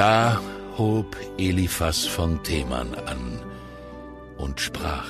Da hob Eliphas von Teman an und sprach: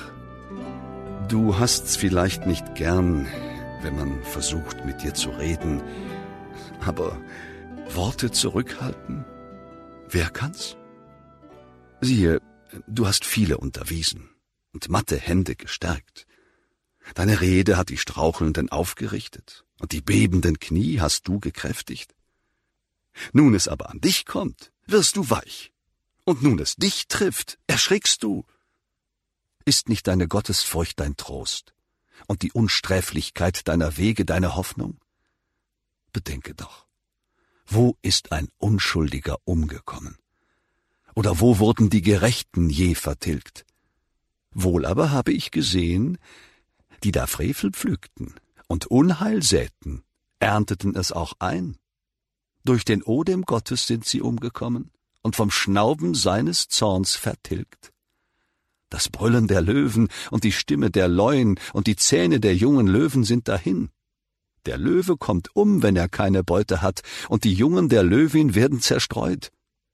Du hast's vielleicht nicht gern, wenn man versucht, mit dir zu reden, aber Worte zurückhalten, wer kann's? Siehe, du hast viele unterwiesen und matte Hände gestärkt. Deine Rede hat die Strauchelnden aufgerichtet und die bebenden Knie hast du gekräftigt. Nun es aber an dich kommt, wirst du weich, und nun es dich trifft, erschrickst du. Ist nicht deine Gottesfurcht dein Trost und die Unsträflichkeit deiner Wege deine Hoffnung? Bedenke doch, wo ist ein Unschuldiger umgekommen? Oder wo wurden die Gerechten je vertilgt? Wohl aber habe ich gesehen, die da Frevel pflügten und Unheil säten, ernteten es auch ein. Durch den Odem Gottes sind sie umgekommen und vom Schnauben seines Zorns vertilgt. Das Brüllen der Löwen und die Stimme der Leuen und die Zähne der jungen Löwen sind dahin. Der Löwe kommt wenn er keine Beute hat, und die Jungen der Löwin werden zerstreut.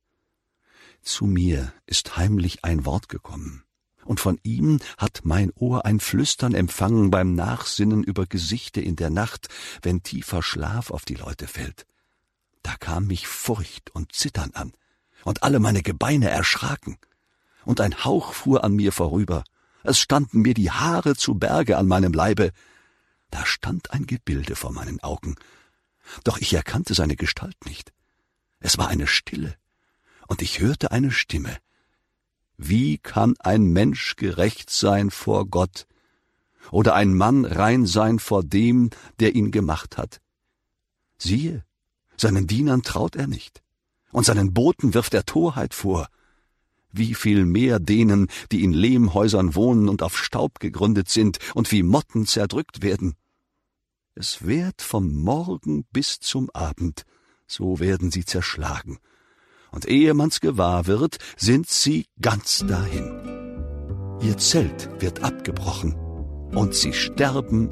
Zu mir ist heimlich ein Wort gekommen, und von ihm hat mein Ohr ein Flüstern empfangen beim Nachsinnen über Gesichte in der Nacht, wenn tiefer Schlaf auf die Leute fällt. Da kam mich Furcht und Zittern an, und alle meine Gebeine erschraken. Und ein Hauch fuhr an mir vorüber, es standen mir die Haare zu Berge an meinem Leibe. Da stand ein Gebilde vor meinen Augen, doch ich erkannte seine Gestalt nicht. Es war eine Stille, und ich hörte eine Stimme. Wie kann ein Mensch gerecht sein vor Gott, oder ein Mann rein sein vor dem, der ihn gemacht hat? Siehe, seinen Dienern traut er nicht, und seinen Boten wirft er Torheit vor. Wie viel mehr denen, die in Lehmhäusern wohnen und auf Staub gegründet sind und wie Motten zerdrückt werden. Es währt vom Morgen bis zum Abend, so werden sie zerschlagen. Und ehe man's gewahr wird, sind sie ganz dahin. Ihr Zelt wird abgebrochen, und sie sterben